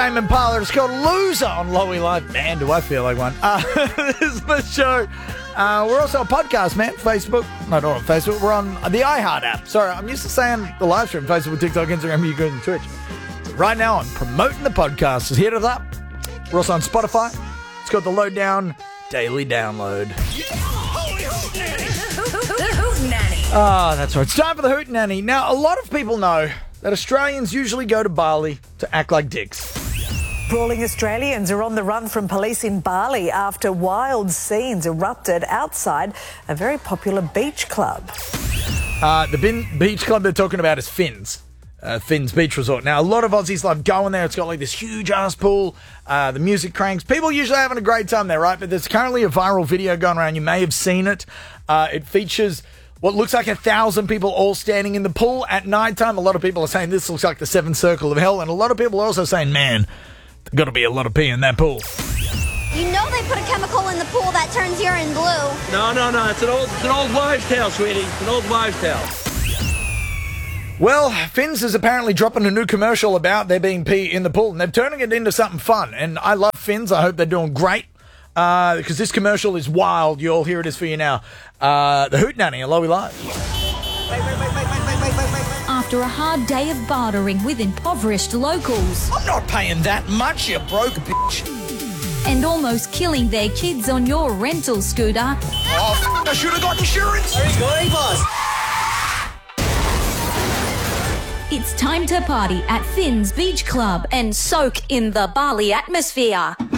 Tame Impala. It's called Loser on Lowy Life. Man, do I feel like one. This is the show. We're also a podcast, man. Facebook. No, not on Facebook. We're on the iHeart app. Sorry, I'm used to saying the live stream. Facebook, TikTok, Instagram, YouTube, and Twitch. So right now, I'm promoting the podcast. So hit it up. We're also on Spotify. It's called the Lowdown Daily Download. Ah, that's right. It's time for the Hootenanny. Now, a lot of people know that Australians usually go to Bali to act like dicks. Brawling Australians are on the run from police in Bali after wild scenes erupted outside a very popular beach club. The beach club they're talking about is Finn's. Finn's Beach Resort. Now, a lot of Aussies love going there. It's got like this huge ass pool. The music cranks. People usually having a great time there, right? But there's currently a viral video going around. You may have seen it. It features what looks like 1,000 people all standing in the pool at nighttime. A lot of people are saying this looks like the seventh circle of hell. And a lot of people are also saying, man, there's got to be a lot of pee in that pool. You know they put a chemical in the pool that turns urine blue. No. It's an old wives' tale, sweetie. It's an old wives' tale. Well, Finn's is apparently dropping a new commercial about there being pee in the pool, and they're turning it into something fun. And I love Finn's. I hope they're doing great, because this commercial is wild. You'll hear it is for you now. The Hootenanny, Lowy Live. After a hard day of bartering with impoverished locals. I'm not paying that much, you broke bitch. And almost killing their kids on your rental scooter. Oh, I should have got insurance. It's time to party at Finn's Beach Club and soak in the Bali atmosphere.